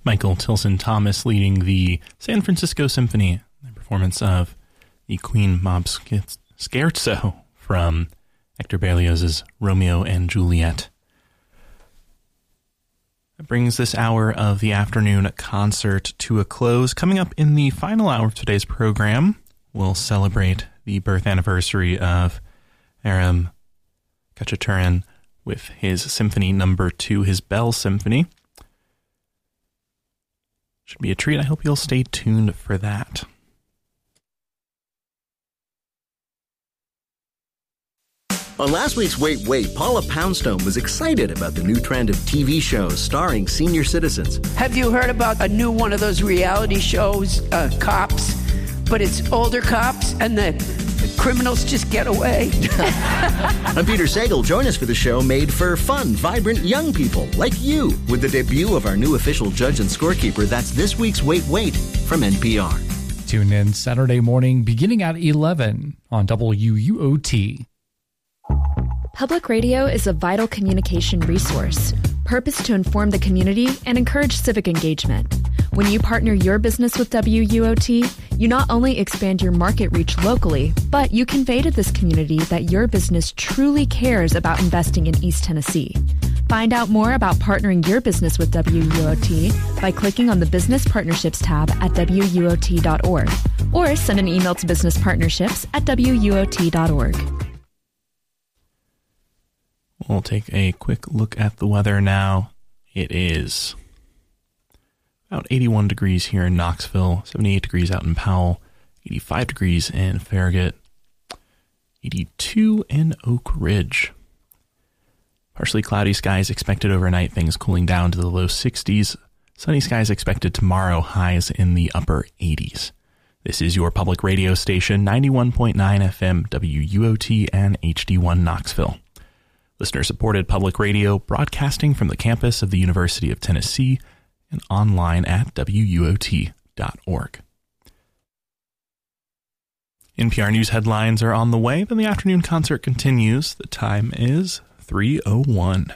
Michael Tilson Thomas leading the San Francisco Symphony, a performance of the Queen Mob Scherzo from Hector Berlioz's Romeo and Juliet. That brings this hour of the afternoon concert to a close. Coming up in the final hour of today's program, we'll celebrate the birth anniversary of Aram Khachaturian with his Symphony No. 2, his Bell Symphony. Should be a treat. I hope you'll stay tuned for that. On last week's Wait, Wait, Paula Poundstone was excited about the new trend of TV shows starring senior citizens. Have you heard about a new one of those reality shows, Cops? But it's older cops and the criminals just get away. I'm Peter Sagal. Join us for the show made for fun, vibrant young people like you with the debut of our new official judge and scorekeeper. That's this week's Wait, Wait from NPR. Tune in Saturday morning beginning at 11 on WUOT. Public radio is a vital communication resource, purposed to inform the community and encourage civic engagement. When you partner your business with WUOT, you not only expand your market reach locally, but you convey to this community that your business truly cares about investing in East Tennessee. Find out more about partnering your business with WUOT by clicking on the Business Partnerships tab at WUOT.org or send an email to businesspartnerships@WUOT.org. We'll take a quick look at the weather now. It is about 81 degrees here in Knoxville, 78 degrees out in Powell, 85 degrees in Farragut, 82 in Oak Ridge. Partially cloudy skies expected overnight, things cooling down to the low 60s. Sunny skies expected tomorrow, highs in the upper 80s. This is your public radio station, 91.9 FM, WUOT and HD1 Knoxville. Listener-supported public radio broadcasting from the campus of the University of Tennessee and online at WUOT.org. NPR News headlines are on the way, then the afternoon concert continues. The time is 3:01.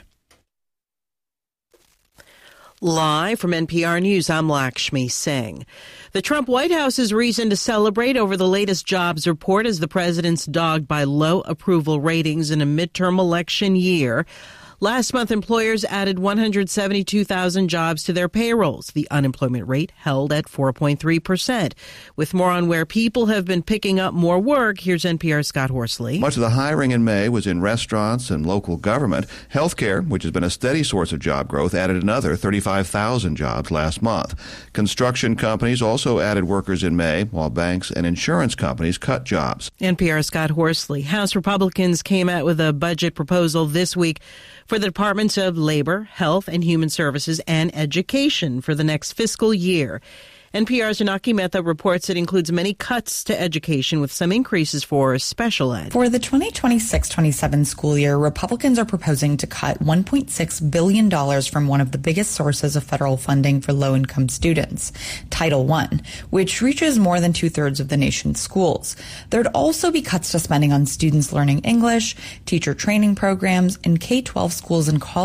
Live from NPR News, I'm Lakshmi Singh. The Trump White House is reason to celebrate over the latest jobs report as the president's dogged by low approval ratings in a midterm election year. Last month, employers added 172,000 jobs to their payrolls. The unemployment rate held at 4.3%. With more on where people have been picking up more work, here's NPR's Scott Horsley. Much of the hiring in May was in restaurants and local government. Healthcare, which has been a steady source of job growth, added another 35,000 jobs last month. Construction companies also added workers in May, while banks and insurance companies cut jobs. NPR's Scott Horsley. House Republicans came out with a budget proposal this week for the Departments of Labor, Health and Human Services, and Education for the next fiscal year. NPR's Janaki Mehta reports it includes many cuts to education with some increases for special ed. For the 2026-27 school year, Republicans are proposing to cut $1.6 billion from one of the biggest sources of federal funding for low-income students, Title I, which reaches more than two-thirds of the nation's schools. There'd also be cuts to spending on students learning English, teacher training programs, and K-12 schools and colleges.